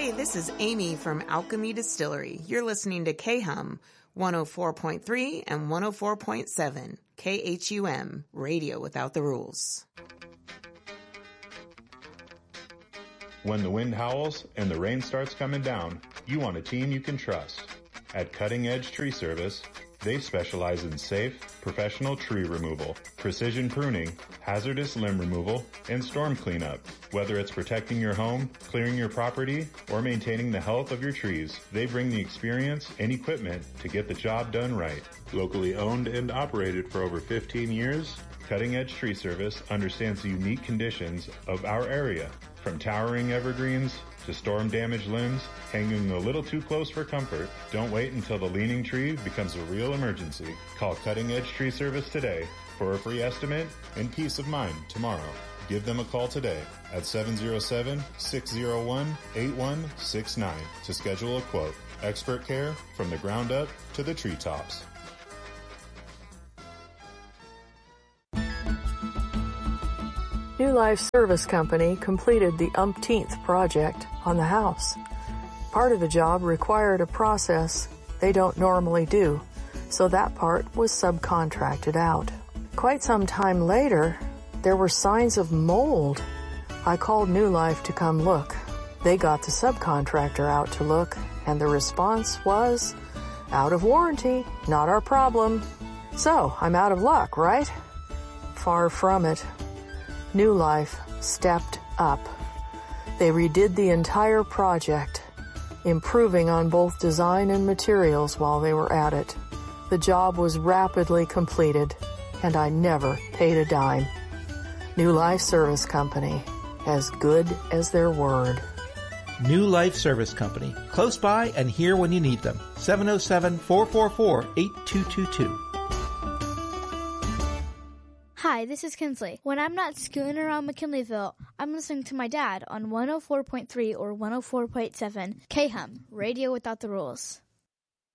Hey, this is Amy from Alchemy Distillery. You're listening to KHUM 104.3 and 104.7 KHUM, Radio Without the Rules. When the wind howls and the rain starts coming down, you want a team you can trust. At Cutting Edge Tree Service, they specialize in safe, professional tree removal, precision pruning, hazardous limb removal, and storm cleanup. Whether it's protecting your home, clearing your property, or maintaining the health of your trees, they bring the experience and equipment to get the job done right. Locally owned and operated for over 15 years, Cutting Edge Tree Service understands the unique conditions of our area, from towering evergreens to storm-damaged limbs hanging a little too close for comfort. Don't wait until the leaning tree becomes a real emergency. Call Cutting Edge Tree Service today for a free estimate and peace of mind tomorrow. Give them a call today at 707-601-8169 to schedule a quote. Expert care from the ground up to the treetops. New Life Service Company completed the umpteenth project on the house. Part of the job required a process they don't normally do, so that part was subcontracted out. Quite some time later, there were signs of mold. I called New Life to come look. They got the subcontractor out to look, and the response was, "Out of warranty, not our problem." So, I'm out of luck, right? Far from it. New Life stepped up. They redid the entire project, improving on both design and materials while they were at it. The job was rapidly completed, and I never paid a dime. New Life Service Company, as good as their word. New Life Service Company, close by and here when you need them. 707-444-8222. Hi, this is Kinsley. When I'm not scooting around McKinleyville, I'm listening to my dad on 104.3 or 104.7 KHUM, Radio Without the Rules.